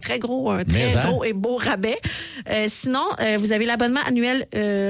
très gros et beau rabais. Sinon, vous avez l'abonnement annuel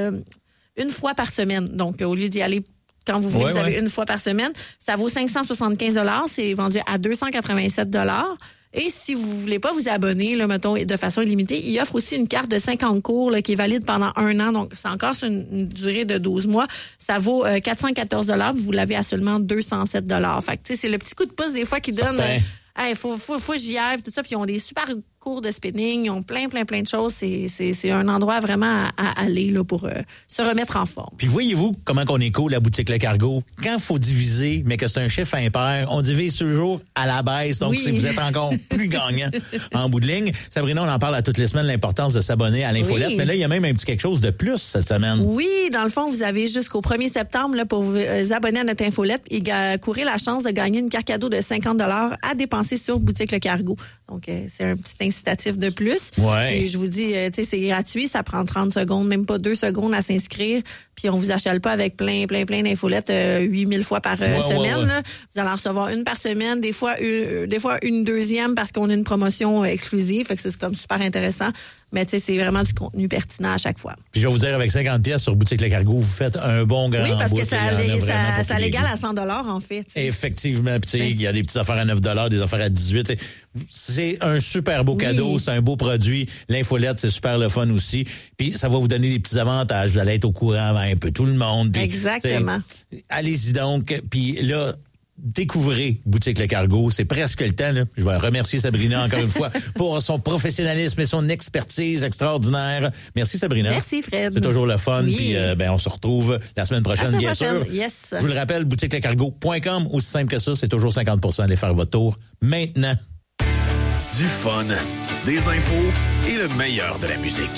une fois par semaine. Donc, au lieu d'y aller quand vous voulez, vous avez une fois par semaine. Ça vaut 575 $. C'est vendu à 287 $. Et si vous voulez pas vous abonner, là, mettons, de façon illimitée, il offre aussi une carte de 50 cours là, qui est valide pendant 1 an. Donc, c'est encore sur une durée de 12 mois. Ça vaut 414 $. Vous l'avez à seulement 207 $. Fait que, tu sais, c'est le petit coup de pouce des fois qui donne... faut que j'y aille, tout ça. Puis ils ont des super cours de spinning, ils ont plein de choses. C'est un endroit vraiment à aller là, pour se remettre en forme. Puis voyez-vous comment qu'on est cool, la boutique Le Cargo? Quand il faut diviser, mais que c'est un chiffre impair, on divise toujours à la baisse. Donc, vous êtes encore plus gagnant en bout de ligne. Sabrina, on en parle à toutes les semaines, l'importance de s'abonner à l'infolette. Mais là, il y a même un petit quelque chose de plus cette semaine. Oui, dans le fond, vous avez jusqu'au 1er septembre là, pour vous abonner à notre infolette et courir la chance de gagner une carte cadeau de 50 $ à dépenser sur boutique Le Cargo. Donc, c'est un petit incitatif de plus. Ouais. Et je vous dis, tu sais, c'est gratuit, ça prend 30 secondes, même pas 2 secondes à s'inscrire. Puis on vous achète pas avec plein d'infolettes 8000 fois par semaine. Là. Vous allez en recevoir une par semaine, des fois une deuxième parce qu'on a une promotion exclusive. Fait que c'est comme super intéressant. Mais tu sais, c'est vraiment du contenu pertinent à chaque fois. Puis je vais vous dire, avec 50 pièces sur boutique Le Cargo, vous faites un bon grand Oui, parce que ça l'égale l'égale à 100 $ en fait. T'sais. Effectivement. Puis il y a des petites affaires à 9 $, des affaires à 18 $. C'est un super beau cadeau, c'est un beau produit. L'infolette, c'est super le fun aussi. Puis ça va vous donner des petits avantages. Vous allez être au courant avant un peu tout le monde. Puis, exactement. Allez-y donc. Puis là, découvrez Boutique Le Cargo. C'est presque le temps. Là. Je vais remercier Sabrina encore une fois pour son professionnalisme et son expertise extraordinaire. Merci Sabrina. Merci Fred. C'est toujours le fun. Oui. Puis on se retrouve la semaine prochaine, bien sûr. Yes. Je vous le rappelle, boutiquelecargo.com. Aussi simple que ça, c'est toujours 50% d'aller faire votre tour maintenant. Du fun, des infos et le meilleur de la musique.